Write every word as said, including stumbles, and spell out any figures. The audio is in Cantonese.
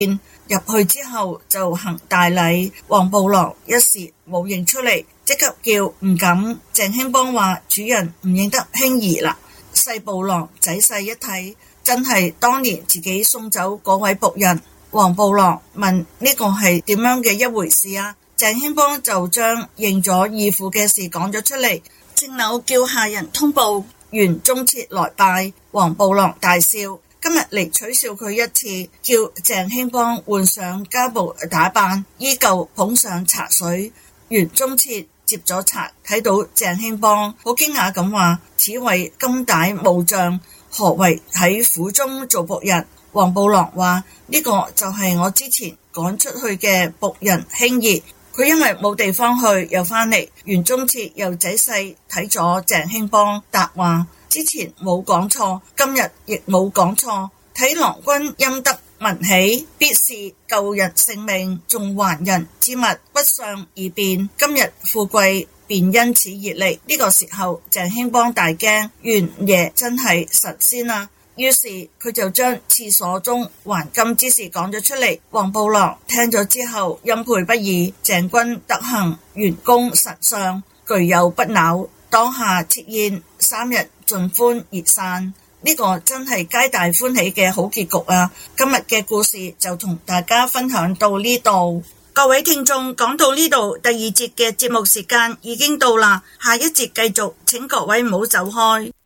入去之後就行大禮，黃布郎一時冇認出嚟，即刻叫唔敢。鄭興邦話主人唔認得興兒啦。細布郎仔細一睇，真係當年自己送走嗰位僕人。黃布郎問呢個係點樣嘅一回事啊？鄭興邦就將認咗義父嘅事講咗出嚟。正柳叫下人通報袁宗徹來拜，黃布郎大笑，今日嚟取笑佢一次，叫鄭興邦換上家僕打扮，依舊捧上茶水。袁宗徹接咗茶，睇到鄭興邦，好驚訝咁話：此為金帶武將，何為喺府中做僕人？黃布郎話：呢個就係我之前趕出去嘅僕人興兒，佢因為冇地方去又返嚟。袁宗徹又仔細睇咗鄭興邦，答話：之前冇講錯，今日亦冇講錯。睇郎君陰德文起，必是救人性命，仲還人之物，不相而辯。今日富貴便因此而嚟。呢、這個時候，鄭興邦大驚，袁爺真係神仙啊！於是佢就將廁所中還金之事講咗出嚟。黃布郎聽咗之後欽佩不已，鄭君德行，袁公神相，具有不朽。當下設宴三日，盡歡而散。呢、這個真係皆大歡喜嘅好結局啊！今日嘅故事就同大家分享到呢度。各位聽眾，講到呢度，第二節嘅節目時間已經到啦，下一節繼續，請各位唔好走開。